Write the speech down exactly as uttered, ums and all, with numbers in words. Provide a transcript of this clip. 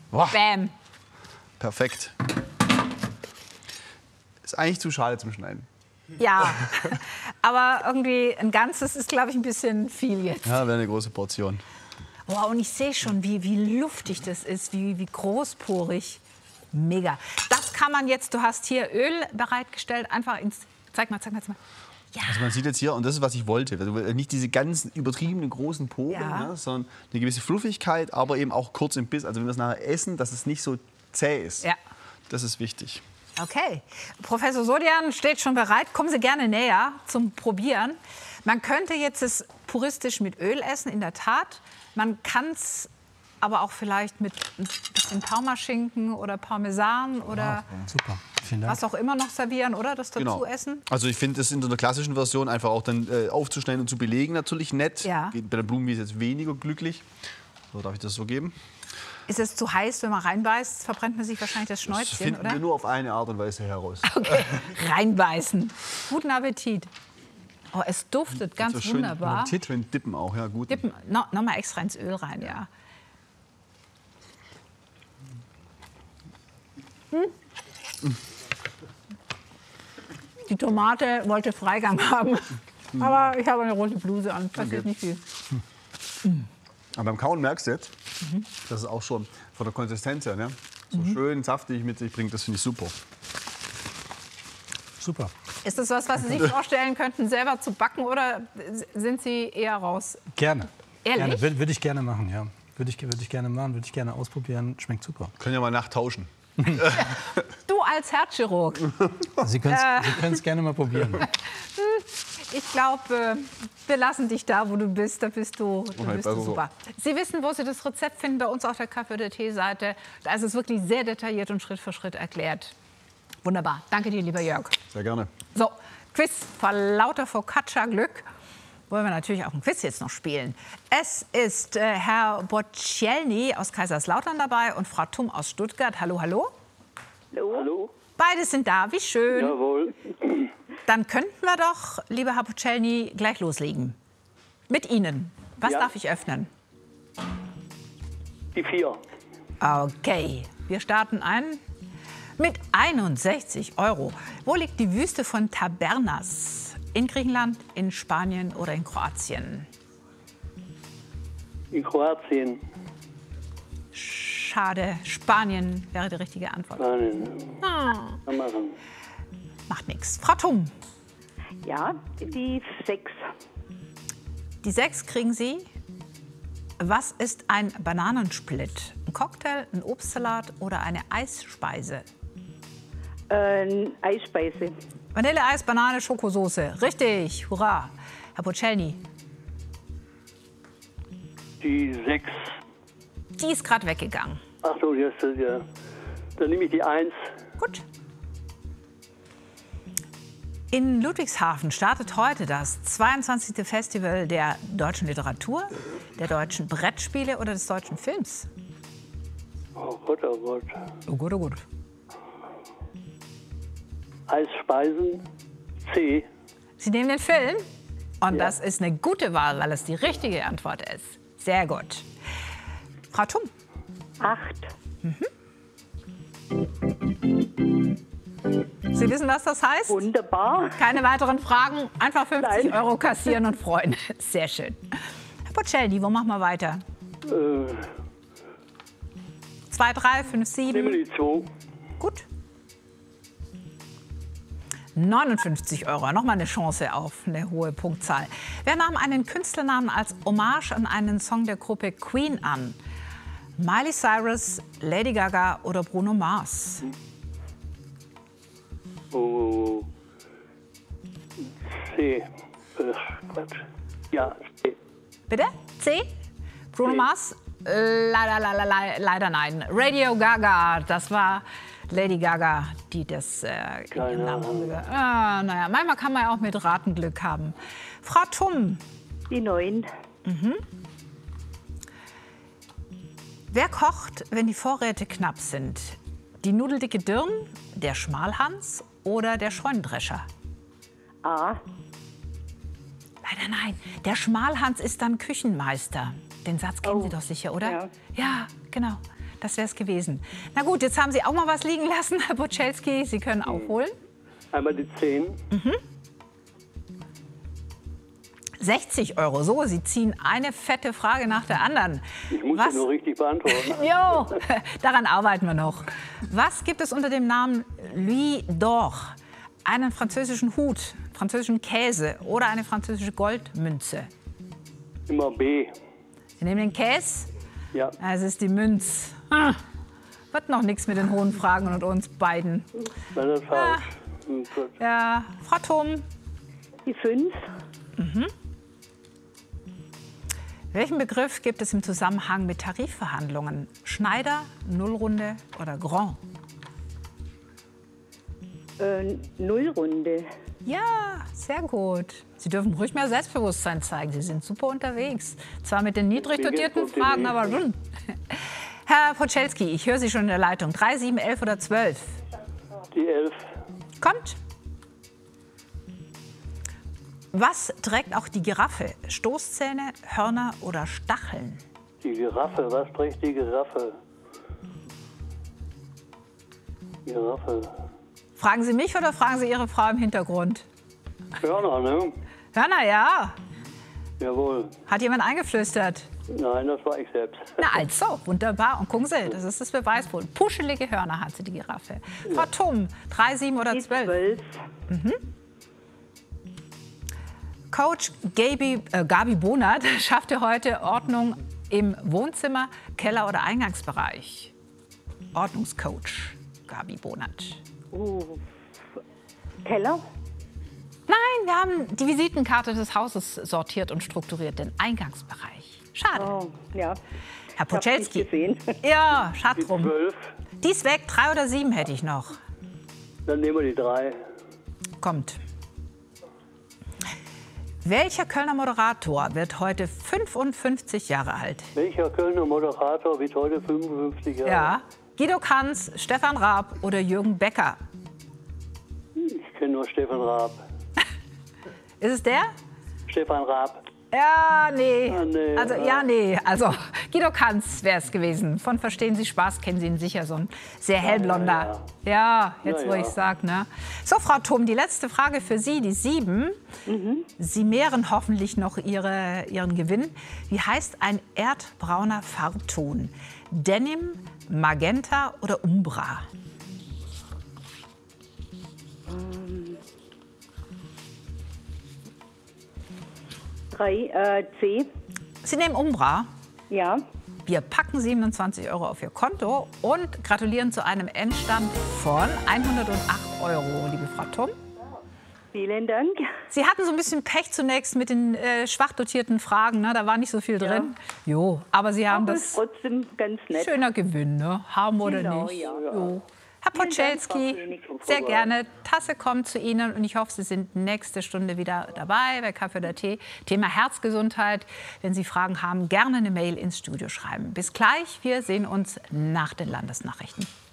Boah. Bam. Perfekt. Ist eigentlich zu schade zum Schneiden. Ja, aber irgendwie ein Ganzes ist, glaube ich, ein bisschen viel jetzt. Ja, wäre eine große Portion. Wow, und ich sehe schon, wie, wie luftig das ist, wie, wie großporig. Mega. Das kann man jetzt, du hast hier Öl bereitgestellt, einfach ins, zeig mal, zeig mal, zeig mal. Ja. Also man sieht jetzt hier, und das ist, was ich wollte, also nicht diese ganzen übertriebenen großen Poren, Ja. ne, sondern eine gewisse Fluffigkeit, aber eben auch kurz im Biss. Also wenn wir es nachher essen, dass es nicht so zäh ist. Ja. Das ist wichtig. Okay. Professor Sodian steht schon bereit. Kommen Sie gerne näher zum Probieren. Man könnte jetzt es puristisch mit Öl essen, in der Tat. Man kann es aber auch vielleicht mit ein bisschen Parmaschinken oder Parmesan oder Wow, super. Vielen Dank. was auch immer noch servieren, oder? Das dazu Genau. essen? Also ich finde das in der klassischen Version einfach auch dann äh, aufzuschneiden und zu belegen natürlich nett. Ja. Geht bei der Blumenwiese jetzt weniger glücklich. So, darf ich das so geben? Ist es zu heiß, wenn man reinbeißt? Verbrennt man sich wahrscheinlich das Das Schnäuzchen, finden oder? wir nur auf eine Art und Weise heraus. Okay, reinbeißen. Guten Appetit. Oh, es duftet ganz So schön wunderbar. Schön dippen auch, ja gut. Dippen, no, noch mal extra ins Öl rein, ja. Hm? Die Tomate wollte Freigang haben, aber ich habe eine rote Bluse an, passiert nicht viel. Aber beim Kauen merkst du jetzt, dass es auch schon von der Konsistenz her, ne, so schön saftig mit sich bringt. Das finde ich super. Super. Ist das was, was Sie sich vorstellen könnten, selber zu backen, oder sind Sie eher raus? Gerne. Ehrlich? Gerne. Würde, würde ich gerne machen, ja. Würde ich, würde ich gerne machen, würde ich gerne ausprobieren. Schmeckt super. Können ja mal nachtauschen. Du als Herzchirurg. Sie können es Sie können's gerne mal probieren. Ich glaube, wir lassen dich da, wo du bist. Da bist du, da Okay, bist du also so. super. Sie wissen, wo Sie das Rezept finden, bei uns auf der Kaffee- oder Tee-Seite. Da ist es wirklich sehr detailliert und Schritt für Schritt erklärt. Wunderbar. Danke dir, lieber Jörg. Sehr gerne. So, Quiz vor lauter Focaccia-Glück wollen wir natürlich auch ein Quiz jetzt noch spielen. Es ist äh, Herr Boccielny aus Kaiserslautern dabei und Frau Tum aus Stuttgart. Hallo, hallo. Hallo. Hallo. Beide sind da, wie schön. Jawohl. Dann könnten wir doch, lieber Herr Boccielny, gleich loslegen. Mit Ihnen. Was Ja. darf ich öffnen? Die vier. Okay, wir starten ein mit einundsechzig Euro. Wo liegt die Wüste von Tabernas? In Griechenland, in Spanien oder in Kroatien? In Kroatien. Schade, Spanien wäre die richtige Antwort. Spanien. Ah, Kann machen. macht nichts. Frau Tum, Ja, die sechs. die sechs kriegen Sie. Was ist ein Bananensplit? Ein Cocktail, ein Obstsalat oder eine Eisspeise? Äh, Eisspeise. Vanilleeis, Banane, Schokosoße. Richtig, hurra. Herr Boccielny, Die sechs. die ist gerade weggegangen. Ach so, das ist ja. Dann nehme ich die eins. Gut. In Ludwigshafen startet heute das zweiundzwanzigste Festival der deutschen Literatur, der deutschen Brettspiele oder des deutschen Films. Oh Gott, oh Gott. Oh gut, oh gut. Eisspeisen. C. Sie nehmen den Film und Ja. das ist eine gute Wahl, weil es die richtige Antwort ist. Sehr gut. Frau Tum, Acht. Sie wissen, was das heißt? Wunderbar. Keine weiteren Fragen, einfach fünfzig Nein. Euro kassieren und freuen. Sehr schön. Herr Boccielny, wo machen wir weiter? Äh, Zwei, drei, fünf, sieben. nehmen die zwei. Gut. neunundfünfzig Euro, nochmal eine Chance auf eine hohe Punktzahl. Wer nahm einen Künstlernamen als Hommage an einen Song der Gruppe Queen an? Miley Cyrus, Lady Gaga oder Bruno Mars? Oh. C. Ach, Quatsch. Ja, C. Bitte? C? Bruno C. Mars? Leider, leider, leider, leider nein. Radio Gaga, das war Lady Gaga, die das äh, in ihrem Keine Namen Ahnung. umge- ah, naja, manchmal kann man ja auch mit Ratenglück haben. Frau Tum, Die neun. wer kocht, wenn die Vorräte knapp sind? Die nudeldicke Dirn, der Schmalhans oder der Scheunendrescher? A. Leider nein. Der Schmalhans ist dann Küchenmeister. Den Satz kennen Oh, Sie doch sicher, oder? ja. Ja, genau. das wäre es gewesen. Na gut, jetzt haben Sie auch mal was liegen lassen, Herr Bocelski. Sie können aufholen. Einmal die zehn. sechzig Euro. So, Sie ziehen eine fette Frage nach der anderen. Ich muss Was? sie nur richtig beantworten. Jo, daran arbeiten wir noch. Was gibt es unter dem Namen Louis d'Or? Einen französischen Hut, französischen Käse oder eine französische Goldmünze? Immer B. Sie nehmen den Käse, Ja. es ist die Münze. Ah, wird noch nichts mit den hohen Fragen und uns beiden. Dann ist falsch. Hm, gut. Ja, Frau Thom, Die fünf. welchen Begriff gibt es im Zusammenhang mit Tarifverhandlungen? Schneider, Nullrunde oder Grand? Äh, Nullrunde. Ja, sehr gut. Sie dürfen ruhig mehr Selbstbewusstsein zeigen. Sie sind super unterwegs. Zwar mit den niedrig dotierten Ich bin jetzt auf Fragen, dem aber hm. Herr Pocelski, ich höre Sie schon in der Leitung. drei, sieben, elf oder zwölf? Die elf. Kommt. Was trägt auch die Giraffe? Stoßzähne, Hörner oder Stacheln? Die Giraffe. Was trägt die Giraffe? Giraffe. Fragen Sie mich oder fragen Sie Ihre Frau im Hintergrund? Hörner, ne? Hörner, ja. Jawohl. Hat jemand eingeflüstert? Nein, das war ich selbst. Na also, wunderbar. Und gucken Sie, das ist das Beweisfoto. Puschelige Hörner hat sie, die Giraffe. Frau Thom, drei, sieben oder Die zwölf? zwölf. Coach Gabi, äh, Gabi Bonat schaffte heute Ordnung im Wohnzimmer, Keller oder Eingangsbereich. Ordnungscoach Gabi Bonat. Uh, Keller. Nein, wir haben die Visitenkarte des Hauses sortiert und strukturiert, den Eingangsbereich. Schade. Oh, ja. Herr Ich hab's nicht Pocelski. gesehen. Ja, schade Die drum. zwölf. Die ist weg, drei oder sieben hätte ich noch. Dann nehmen wir die drei. Kommt. Welcher Kölner Moderator wird heute fünfundfünfzig Jahre alt? Welcher Kölner Moderator wird heute fünfundfünfzig Jahre? Ja. Guido Kanz, Stefan Raab oder Jürgen Becker? Ich kenne nur Stefan Raab. Ist es der? Stefan Raab. Ja, nee. Ah, nee, Also, ja. ja, nee. Also, Guido Kanz wäre es gewesen. Von Verstehen Sie Spaß kennen Sie ihn sicher, so ein sehr hellblonder. Ja, jetzt Ja, wo ja. ich sage, ne? So, Frau Thom, die letzte Frage für Sie, die sieben. Sie mehren hoffentlich noch ihre, Ihren Gewinn. Wie heißt ein erdbrauner Farbton? Denim, Magenta oder Umbra? Drei, äh, C. Sie nehmen Umbra. Ja. Wir packen siebenundzwanzig Euro auf Ihr Konto und gratulieren zu einem Endstand von hundertacht Euro, liebe Frau Thom. Vielen Dank. Sie hatten so ein bisschen Pech zunächst mit den äh, schwach dotierten Fragen, ne? Da war nicht so viel drin. Jo, aber Sie haben Aber ist das trotzdem ganz nett. schöner Gewinn, ne? Haben oder Genau, nicht. ja. Jo. Herr Vielen Dank, Frau Pocelski, König. sehr gerne. Tasse kommt zu Ihnen und ich hoffe, Sie sind nächste Stunde wieder dabei bei Kaffee oder Tee. Thema Herzgesundheit. Wenn Sie Fragen haben, gerne eine Mail ins Studio schreiben. Bis gleich. Wir sehen uns nach den Landesnachrichten.